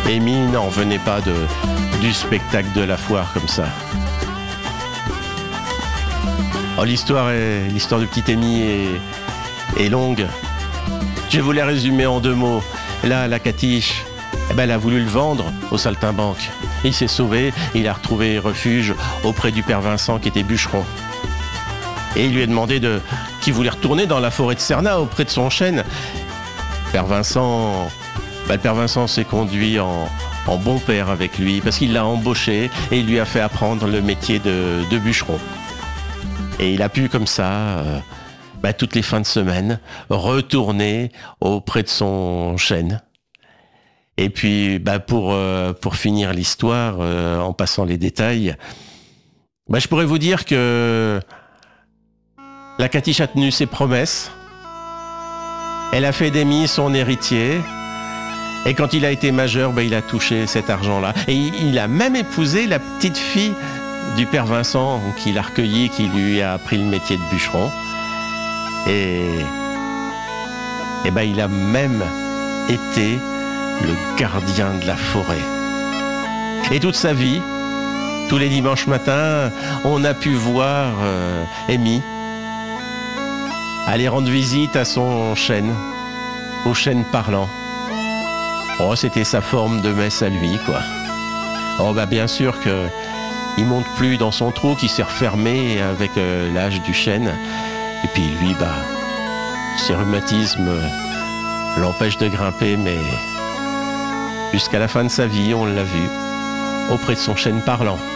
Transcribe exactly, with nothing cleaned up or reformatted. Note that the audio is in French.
Amy n'en revenait pas de, du spectacle de la foire comme ça. Oh, l'histoire, est, l'histoire de petite Amy est, est longue. Je vais vous la résumer en deux mots. Là, la catiche, eh ben, elle a voulu le vendre au saltimbanque. Il s'est sauvé, il a retrouvé refuge auprès du père Vincent qui était bûcheron. Et il lui a demandé de, qu'il voulait retourner dans la forêt de Cernat auprès de son chêne. Père Vincent, bah, le père Vincent s'est conduit en, en bon père avec lui parce qu'il l'a embauché et il lui a fait apprendre le métier de, de bûcheron. Et il a pu comme ça, euh, bah, toutes les fins de semaine, retourner auprès de son chêne. Et puis, bah, pour, euh, pour finir l'histoire, euh, en passant les détails, bah, je pourrais vous dire que la catiche a tenu ses promesses. Elle a fait d'Amy son héritier. Et quand il a été majeur, bah, il a touché cet argent-là. Et il, il a même épousé la petite fille du père Vincent, qui l'a recueilli, qui lui a appris le métier de bûcheron. Et, et bah, il a même été le gardien de la forêt. Et toute sa vie, tous les dimanches matins, on a pu voir euh, Amy aller rendre visite à son chêne, au chêne parlant. Oh, c'était sa forme de messe à lui, quoi. Oh, bah, bien sûr que il monte plus dans son trou qui s'est refermé avec euh, l'âge du chêne. Et puis lui, bah, ses rhumatismes l'empêchent de grimper, mais jusqu'à la fin de sa vie, on l'a vu auprès de son chêne parlant.